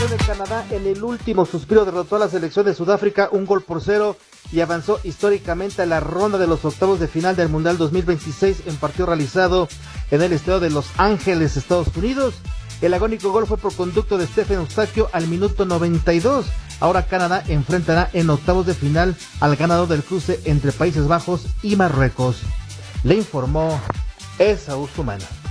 selección de Canadá en el último suspiro derrotó a la selección de Sudáfrica 1-0 y avanzó históricamente a la ronda de los octavos de final del Mundial 2026 en partido realizado en el estado de Los Ángeles, Estados Unidos. El agónico gol fue por conducto de Stephen Eustaquio al minuto 92. Ahora Canadá enfrentará en octavos de final al ganador del cruce entre Países Bajos y Marruecos. Le informó Esaú Sumana.